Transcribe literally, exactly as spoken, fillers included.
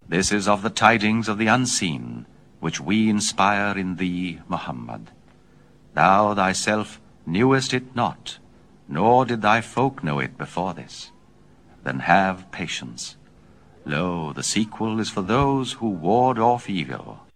This is of the tidings of the unseen, which we inspire in thee, Muhammad. Thou thyself knewest it not, nor did thy folk know it before this. Then have patience. Lo, the sequel is for those who ward off evil.